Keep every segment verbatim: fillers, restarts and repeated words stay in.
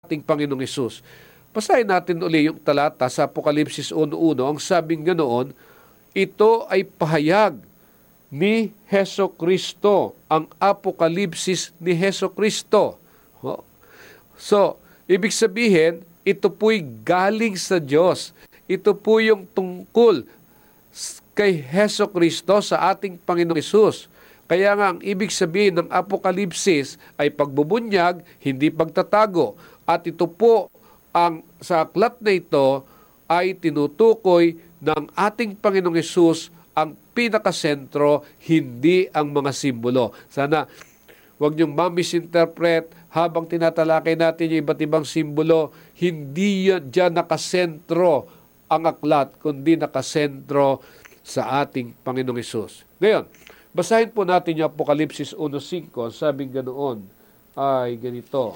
ating Panginoong Hesus. Basahin natin uli yung talata sa Apokalipsis one one. Ang sabing ganoon, ito ay pahayag ni Heso Kristo, ang Apokalipsis ni Heso Kristo. So, ibig sabihin, ito po'y galing sa Diyos. Ito po yung tungkol kay Heso Kristo sa ating Panginoong Hesus. Kaya nga, ang ibig sabihin ng Apokalipsis ay pagbubunyag, hindi pagtatago. At ito po, ang sa aklat na ito ay tinutukoy ng ating Panginoong Hesus ang pinakasentro, hindi ang mga simbolo. Sana huwag niyong ma-misinterpret habang tinatalakay natin yung iba't ibang simbolo, hindi yan dyan nakasentro ang aklat, kundi nakasentro sa ating Panginoong Hesus. Ngayon, basahin po natin yung Apokalipsis one five, sabing ganoon ay ganito.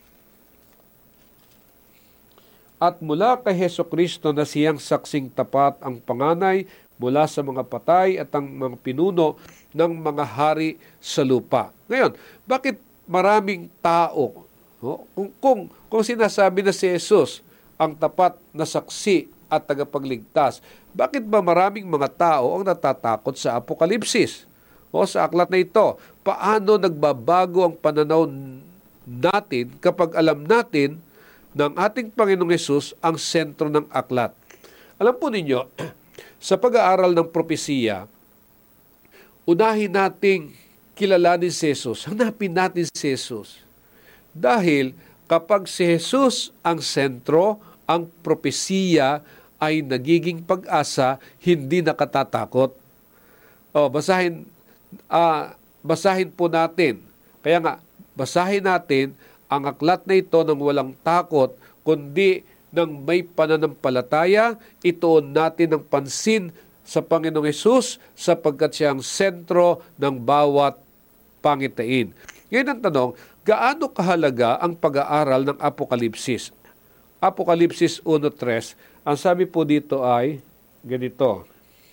At mula kay Heso Kristo na siyang saksing tapat ang panganay mula sa mga patay at ang mga pinuno ng mga hari sa lupa. Ngayon, bakit maraming tao? No? Kung, kung, kung sinasabi na si Jesus ang tapat na saksi at tagapagligtas, bakit ba maraming mga tao ang natatakot sa Apokalipsis? O sa aklat na ito, paano nagbabago ang pananaw natin kapag alam natin ng ating Panginoong Hesus ang sentro ng aklat? Alam po ninyo, sa pag-aaral ng propesiya, unahin nating kilalanin si Jesus, hanapin natin si Jesus. Dahil kapag si Jesus ang sentro, ang propesiya ay nagiging pag-asa, hindi nakatatakot. O, basahin, uh, basahin po natin. Kaya nga, basahin natin ang aklat na ito ng walang takot, kundi ng may pananampalataya. Ituon natin ang pansin sa Panginoong Hesus sapagkat siya ang sentro ng bawat pangitain. Ngayon ang tanong, gaano kahalaga ang pag-aaral ng Apokalipsis? Apokalipsis one three, ang sabi po dito ay ganito.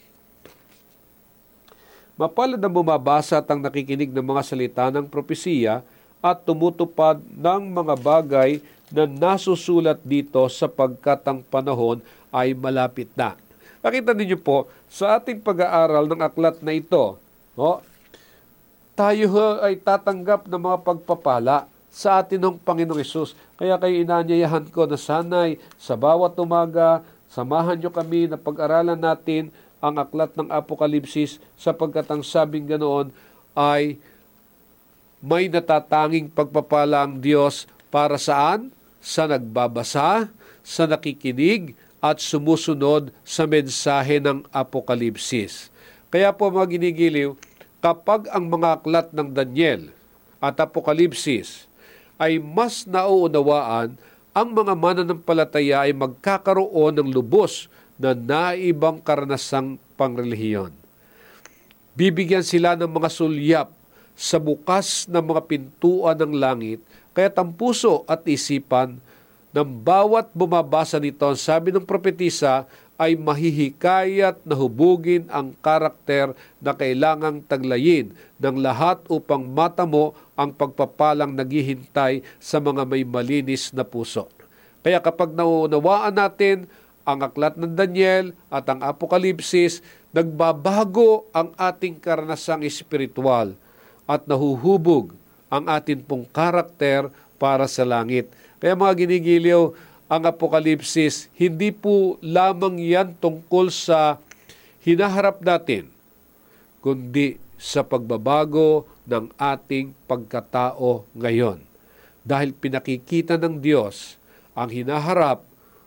Mapalad ang bumabasa at ang nakikinig ng mga salita ng propesiya at tumutupad ng mga bagay na nasusulat dito sapagkat ang panahon ay malapit na. Nakita ninyo po, sa ating pag-aaral ng aklat na ito, no, tayo ay tatanggap ng mga pagpapala sa atin ng Panginoong Hesus. Kaya kayo inanyayahan ko na sanay sa bawat umaga, samahan nyo kami na pag-aralan natin ang aklat ng Apokalipsis sapagkat ang sabing ganoon ay may natatanging pagpapala ang Diyos para saan? Sa nagbabasa, sa nakikinig, at sumusunod sa mensahe ng Apokalipsis. Kaya po mga ginigiliw, kapag ang mga aklat ng Daniel at Apokalipsis ay mas nauunawaan, ang mga mananampalataya ay magkakaroon ng lubos na naibang karanasang pangrelihiyon. Bibigyan sila ng mga sulyap sa bukas ng mga pintuan ng langit, kaya ang puso at isipan ng bawat bumabasa nito, sabi ng propetisa, ay mahihikayat na hubugin ang karakter na kailangang taglayin ng lahat upang matamo ang pagpapalang naghihintay sa mga may malinis na puso. Kaya kapag nauunawaan natin ang aklat ng Daniel at ang Apokalipsis, nagbabago ang ating karanasang espiritual at nahuhubog ang atin pong karakter para sa langit. Kaya mga ginigiliw, ang Apokalipsis, hindi po lamang yan tungkol sa hinaharap natin, kundi sa pagbabago ng ating pagkatao ngayon. Dahil pinakikita ng Diyos ang hinaharap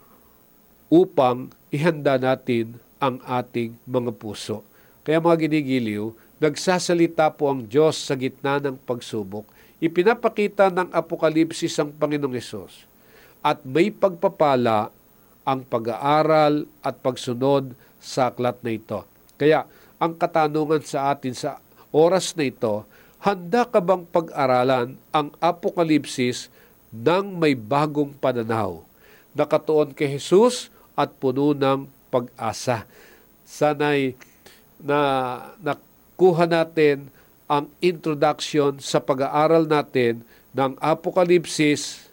upang ihanda natin ang ating mga puso. Kaya mga ginigiliw, nagsasalita po ang Diyos sa gitna ng pagsubok. Ipinapakita ng Apokalipsis ang Panginoong Hesus. At may pagpapala ang pag-aaral at pagsunod sa aklat na ito. Kaya ang katanungan sa atin sa oras na ito, handa ka bang pag-aralan ang Apokalipsis ng may bagong pananaw, nakatuon kay Jesus at puno ng pag-asa? Sana'y na nakuha natin ang introduction sa pag-aaral natin ng Apokalipsis